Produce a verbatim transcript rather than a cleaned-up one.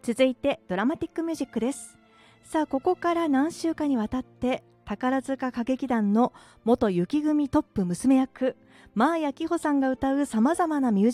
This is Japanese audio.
続いてドラマティックミュージックです。さあここから何週かにわたって宝塚歌劇団の元雪組トップ娘役真彩希帆さんが歌うさまざまなミュージック